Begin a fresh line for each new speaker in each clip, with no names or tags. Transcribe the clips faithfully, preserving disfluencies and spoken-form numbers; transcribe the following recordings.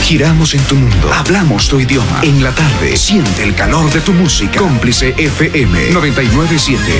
Giramos en tu mundo. Hablamos tu idioma. En la tarde, siente el calor de tu música. Cómplice F M noventa y nueve punto siete.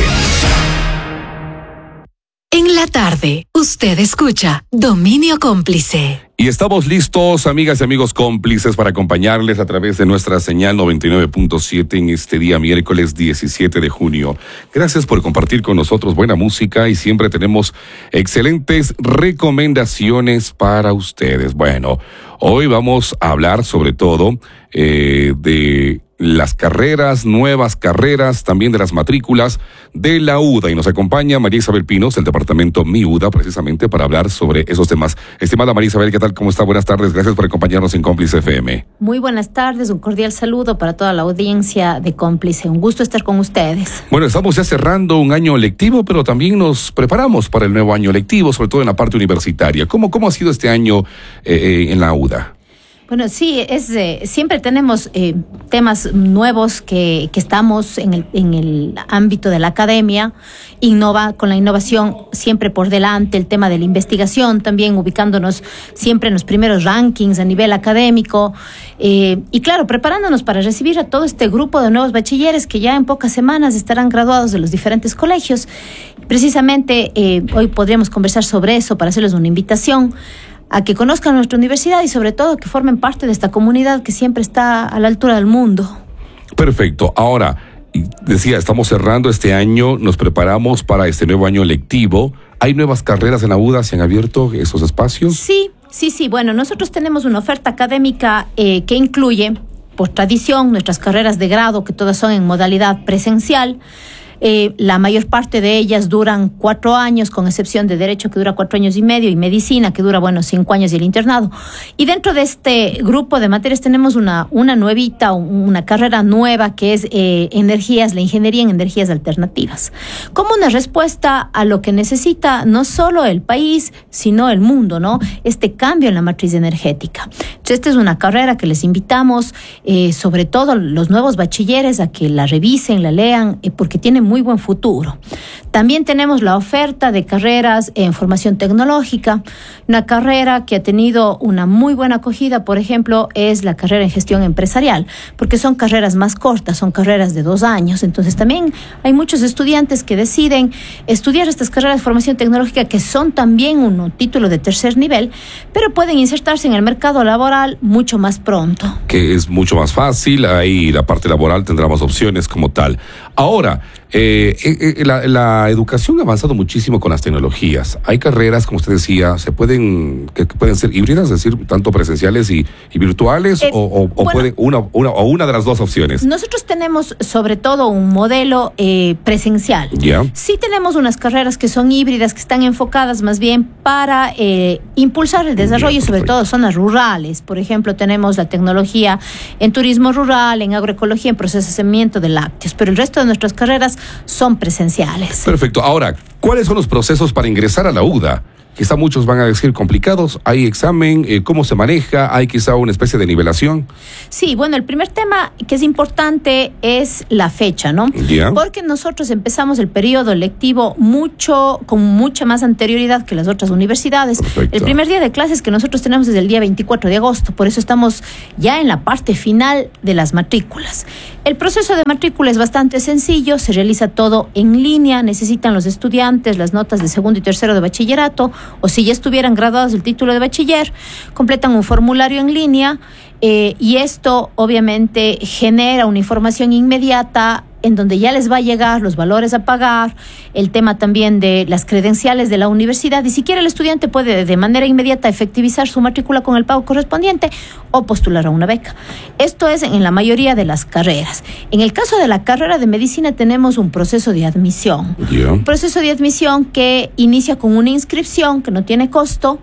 En la tarde, usted escucha Dominio Cómplice.
Y estamos listos, amigas y amigos cómplices, para acompañarles a través de nuestra señal noventa y nueve punto siete en este día miércoles diecisiete de junio. Gracias por compartir con nosotros buena música y siempre tenemos excelentes recomendaciones para ustedes. Bueno, hoy vamos a hablar sobre todo eh, de las carreras, nuevas carreras, también de las matrículas de la U D A. Y nos acompaña María Isabel Pinos, del departamento Mi U D A, precisamente para hablar sobre esos temas. Estimada María Isabel, ¿qué tal? ¿Cómo está? Buenas tardes. Gracias por acompañarnos en Cómplice F M.
Muy buenas tardes. Un cordial saludo para toda la audiencia de Cómplice. Un gusto estar con ustedes.
Bueno, estamos ya cerrando un año lectivo, pero también nos preparamos para el nuevo año lectivo, sobre todo en la parte universitaria. ¿Cómo, cómo ha sido este año eh, en la U D A?
Bueno, sí, es eh, siempre tenemos eh, temas nuevos que, que estamos en el, en el ámbito de la academia, innova con la innovación siempre por delante, el tema de la investigación también ubicándonos siempre en los primeros rankings a nivel académico eh, y claro, preparándonos para recibir a todo este grupo de nuevos bachilleres que ya en pocas semanas estarán graduados de los diferentes colegios. Precisamente eh, hoy podríamos conversar sobre eso para hacerles una invitación a que conozcan nuestra universidad y sobre todo que formen parte de esta comunidad que siempre está a la altura del mundo.
Perfecto. Ahora, decía, estamos cerrando este año, nos preparamos para este nuevo año lectivo. ¿Hay nuevas carreras en la U D A? ¿Se han abierto esos espacios?
Sí, sí, sí. Bueno, nosotros tenemos una oferta académica eh, que incluye, por tradición, nuestras carreras de grado, que todas son en modalidad presencial. Eh, la mayor parte de ellas duran cuatro años, con excepción de Derecho, que dura cuatro años y medio, y Medicina, que dura, bueno, cinco años, y el internado. Y dentro de este grupo de materias tenemos una, una nuevita, una carrera nueva, que es eh, energías, la ingeniería en energías alternativas, como una respuesta a lo que necesita no solo el país, sino el mundo, ¿no? Este cambio en la matriz energética. Entonces, esta es una carrera que les invitamos, eh, sobre todo los nuevos bachilleres, a que la revisen, la lean, eh, porque tiene muy buen futuro. También tenemos la oferta de carreras en formación tecnológica. Una carrera que ha tenido una muy buena acogida, por ejemplo, es la carrera en gestión empresarial, porque son carreras más cortas, son carreras de dos años. Entonces también hay muchos estudiantes que deciden estudiar estas carreras de formación tecnológica, que son también un título de tercer nivel, pero pueden insertarse en el mercado laboral mucho más pronto.
Que es mucho más fácil, ahí la parte laboral tendrá más opciones como tal. Ahora, eh, eh, la, la educación ha avanzado muchísimo con las tecnologías. Hay carreras, como usted decía, se pueden que, que pueden ser híbridas, es decir, tanto presenciales y, y virtuales, eh, o, o, o bueno, pueden una, una o una de las dos opciones.
Nosotros tenemos sobre todo un modelo eh, presencial.
Yeah.
Sí tenemos unas carreras que son híbridas, que están enfocadas más bien para eh, impulsar el desarrollo, yeah, sobre todo zonas rurales. Por ejemplo, tenemos la tecnología en turismo rural, en agroecología, en procesamiento de lácteos, pero el resto de nuestras carreras son presenciales.
Perfecto. Ahora, ¿cuáles son los procesos para ingresar a la U D A? Quizá muchos van a decir complicados. ¿Hay examen? Eh, ¿Cómo se maneja? ¿Hay quizá una especie de nivelación?
Sí, bueno, el primer tema que es importante es la fecha, ¿no?
Yeah.
Porque nosotros empezamos el periodo lectivo mucho, con mucha más anterioridad que las otras universidades.
Perfecto.
El primer día de clases que nosotros tenemos es el día veinticuatro de agosto, por eso estamos ya en la parte final de las matrículas. El proceso de matrícula es bastante sencillo, se realiza todo en línea, necesitan los estudiantes las notas de segundo y tercero de bachillerato, o si ya estuvieran graduados del título de bachiller, completan un formulario en línea eh, y esto obviamente genera una información inmediata en donde ya les va a llegar los valores a pagar, el tema también de las credenciales de la universidad, y si quiere el estudiante puede de manera inmediata efectivizar su matrícula con el pago correspondiente o postular a una beca. Esto es en la mayoría de las carreras. En el caso de la carrera de medicina tenemos un proceso de admisión.
Yeah.
Un proceso de admisión que inicia con una inscripción que no tiene costo,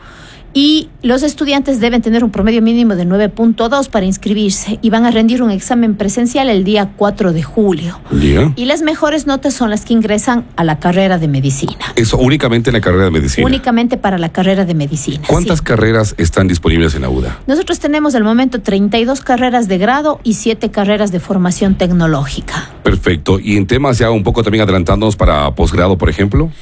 y los estudiantes deben tener un promedio mínimo de nueve punto dos para inscribirse y van a rendir un examen presencial el día cuatro de julio.
Yeah.
Y las mejores notas son las que ingresan a la carrera de medicina.
Eso únicamente en la carrera de medicina.
Únicamente para la carrera de medicina.
¿Cuántas
sí.
carreras están disponibles en la U D A?
Nosotros tenemos al momento treinta y dos carreras de grado y siete carreras de formación tecnológica.
Perfecto. Y en temas ya un poco también adelantándonos para posgrado, por ejemplo.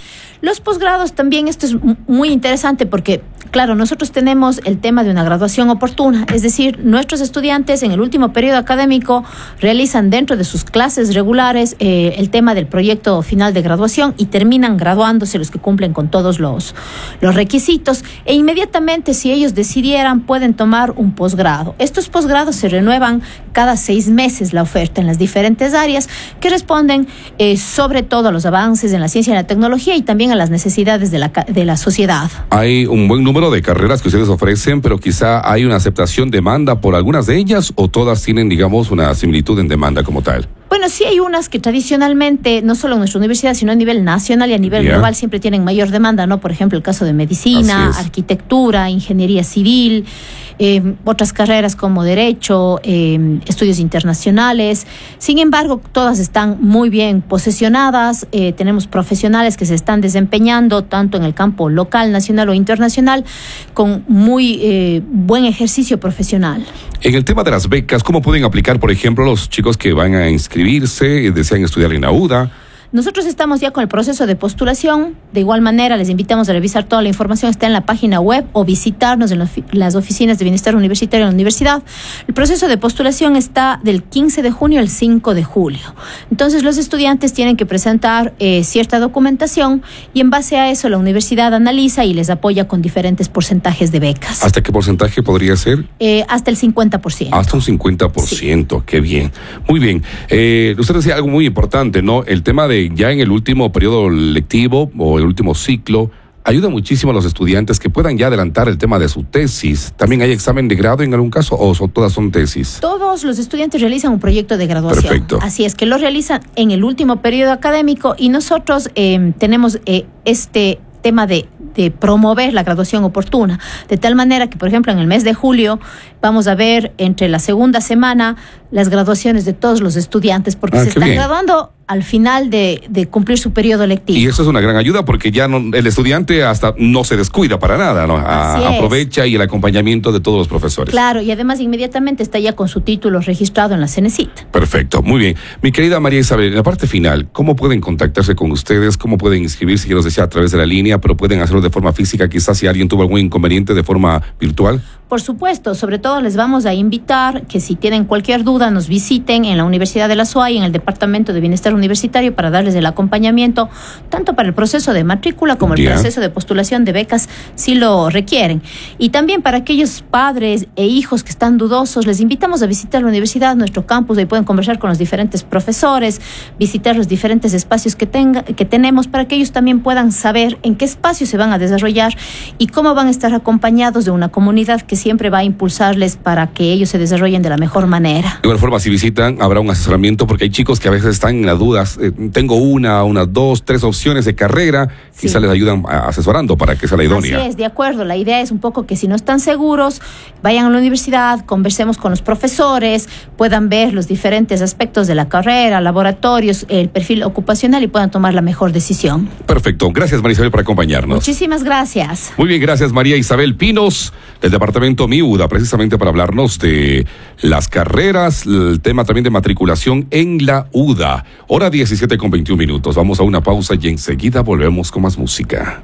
Los posgrados también, esto es muy interesante porque, claro, nosotros tenemos el tema de una graduación oportuna, es decir, nuestros estudiantes en el último periodo académico realizan dentro de sus clases regulares eh, el tema del proyecto final de graduación y terminan graduándose los que cumplen con todos los, los requisitos, e inmediatamente, si ellos decidieran, pueden tomar un posgrado. Estos posgrados se renuevan cada seis meses la oferta en las diferentes áreas que responden eh, sobre todo a los avances en la ciencia y la tecnología y también a las necesidades de la, de la sociedad.
Hay un buen número de carreras que ustedes ofrecen, pero quizá hay una aceptación demanda por algunas de ellas, o todas tienen, digamos, una similitud en demanda como tal.
Bueno, sí hay unas que tradicionalmente, no solo en nuestra universidad, sino a nivel nacional y a nivel yeah. global, siempre tienen mayor demanda, ¿no? Por ejemplo, el caso de medicina, arquitectura, ingeniería civil, eh, otras carreras como derecho, eh, estudios internacionales. Sin embargo, todas están muy bien posesionadas. Eh, tenemos profesionales que se están desempeñando tanto en el campo local, nacional o internacional, con muy eh, buen ejercicio profesional.
En el tema de las becas, ¿cómo pueden aplicar, por ejemplo, los chicos que van a inscribirse y desean estudiar en la U D A?
Nosotros estamos ya con el proceso de postulación. De igual manera, les invitamos a revisar toda la información. Está en la página web o visitarnos en las oficinas de bienestar universitario en la universidad. El proceso de postulación está del quince de junio al cinco de julio. Entonces, los estudiantes tienen que presentar eh, cierta documentación y en base a eso la universidad analiza y les apoya con diferentes porcentajes de becas.
¿Hasta qué porcentaje podría ser?
Eh, hasta el cincuenta por ciento.
Hasta un cincuenta por ciento, sí. Qué bien. Muy bien. Eh, usted decía algo muy importante, ¿no? El tema de ya en el último periodo lectivo o el último ciclo, ayuda muchísimo a los estudiantes que puedan ya adelantar el tema de su tesis. ¿También hay examen de grado en algún caso o son, todas son tesis?
Todos los estudiantes realizan un proyecto de graduación.
Perfecto.
Así es, que lo realizan en el último periodo académico y nosotros eh, tenemos eh, este tema de, de promover la graduación oportuna, de tal manera que, por ejemplo, en el mes de julio vamos a ver entre la segunda semana las graduaciones de todos los estudiantes, porque ah, se están bien. graduando al final de, de cumplir su periodo lectivo.
Y eso es una gran ayuda porque ya no, el estudiante hasta no se descuida para nada, ¿no? A, aprovecha y el acompañamiento de todos los profesores.
Claro, y además inmediatamente está ya con su título registrado en la CENESID.
Perfecto, muy bien. Mi querida María Isabel, en la parte final, ¿cómo pueden contactarse con ustedes? ¿Cómo pueden inscribirse? Yo los decía a través de la línea, pero pueden hacerlo de forma física, quizás si alguien tuvo algún inconveniente, de forma virtual.
Por supuesto, sobre todo les vamos a invitar que si tienen cualquier duda nos visiten en la Universidad de la S U A Y, en el Departamento de Bienestar Universitario, para darles el acompañamiento, tanto para el proceso de matrícula como el yeah. proceso de postulación de becas, si lo requieren. Y también para aquellos padres e hijos que están dudosos, les invitamos a visitar la universidad, nuestro campus, ahí pueden conversar con los diferentes profesores, visitar los diferentes espacios que, tenga, que tenemos, para que ellos también puedan saber en qué espacios se van a desarrollar y cómo van a estar acompañados de una comunidad que siempre va a impulsarles para que ellos se desarrollen de la mejor manera. De
igual forma, si visitan, habrá un asesoramiento, porque hay chicos que a veces están en las dudas. Eh, tengo una, unas dos, tres opciones de carrera, sí. quizás les ayudan asesorando para que sea la idónea.
Así es, de acuerdo. La idea es un poco que si no están seguros, vayan a la universidad, conversemos con los profesores, puedan ver los diferentes aspectos de la carrera, laboratorios, el perfil ocupacional y puedan tomar la mejor decisión.
Perfecto. Gracias, María Isabel, por acompañarnos.
Muchísimas gracias.
Muy bien, gracias, María Isabel Pinos, del Departamento M I U D A, precisamente para hablarnos de las carreras, el tema también de matriculación en la U D A. Hora diecisiete con veintiún minutos. Vamos a una pausa y enseguida volvemos con más música.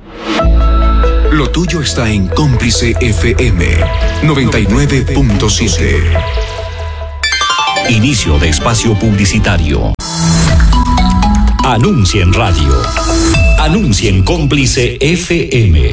Lo tuyo está en Cómplice F M noventa y nueve punto siete.
Inicio de espacio publicitario. Anuncia en radio. Anuncia en Cómplice F M.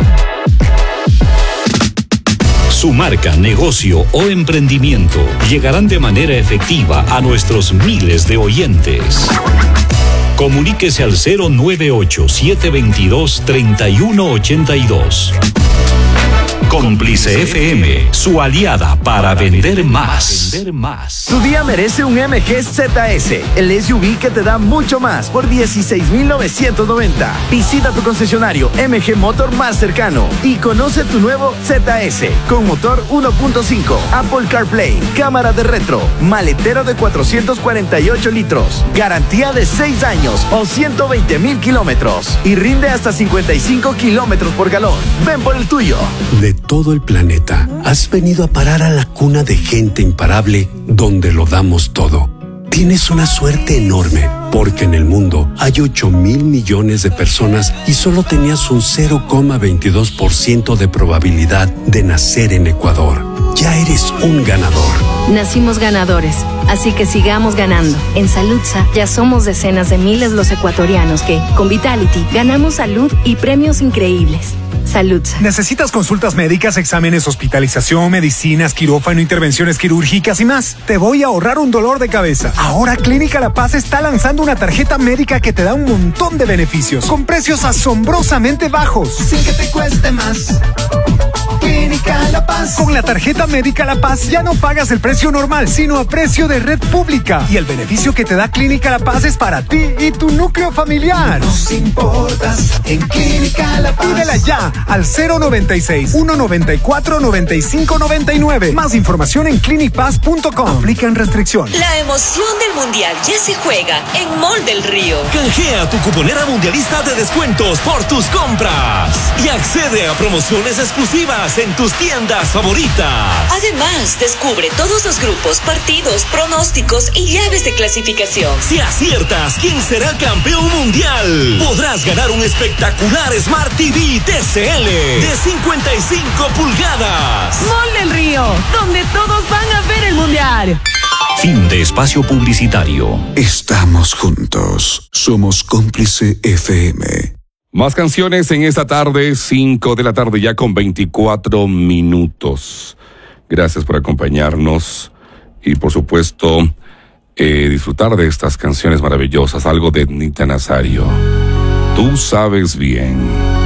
Su marca, negocio o emprendimiento llegarán de manera efectiva a nuestros miles de oyentes. Comuníquese al cero nueve ocho, siete dos dos, tres uno ocho dos. Cómplice F M, su aliada para vender más.
Tu día merece un M G Z S, el S U V que te da mucho más por dieciséis mil novecientos noventa. Visita tu concesionario M G Motor más cercano y conoce tu nuevo Z S con motor uno punto cinco, Apple CarPlay, cámara de retro, maletero de cuatrocientos cuarenta y ocho litros, garantía de seis años o ciento veinte mil kilómetros y rinde hasta cincuenta y cinco kilómetros por galón. Ven por el tuyo.
De todo el planeta, has venido a parar a la cuna de gente imparable donde lo damos todo. Tienes una suerte enorme, porque en el mundo hay ocho mil millones de personas y solo tenías un cero coma veintidós por ciento de probabilidad de nacer en Ecuador. Ya eres un ganador.
Nacimos ganadores, así que sigamos ganando. En Saludsa ya somos decenas de miles los ecuatorianos que, con Vitality, ganamos salud y premios increíbles. Saludsa.
¿Necesitas consultas médicas, exámenes, hospitalización, medicinas, quirófano, intervenciones quirúrgicas y más? Te voy a ahorrar un dolor de cabeza. Ahora Clínica La Paz está lanzando una tarjeta médica que te da un montón de beneficios, con precios asombrosamente bajos, sin que te cueste más. Clínica La Paz. Con la tarjeta médica La Paz ya no pagas el precio normal, sino a precio de red pública. Y el beneficio que te da Clínica La Paz es para ti y tu núcleo familiar. Nos importas en Clínica La Paz. Pídela ya al cero noventa y seis, ciento noventa y cuatro, noventa y cinco noventa y nueve. Más información en clinic paz punto com. Aplican restricciones.
La emoción del Mundial ya se juega en Mall del Río.
Canjea tu cuponera mundialista de descuentos por tus compras y accede a promociones exclusivas en tus tiendas favoritas.
Además, descubre todos los grupos, partidos, pronósticos y llaves de clasificación.
Si aciertas quién será campeón mundial, podrás ganar un espectacular Smart T V T C L de cincuenta y cinco pulgadas.
Mall del Río, donde todos van a ver el mundial.
Fin de espacio publicitario.
Estamos juntos. Somos Cómplice F M.
Más canciones en esta tarde, cinco de la tarde ya con veinticuatro minutos. Gracias por acompañarnos y por supuesto eh, disfrutar de estas canciones maravillosas. Algo de Nita Nazario. Tú sabes bien.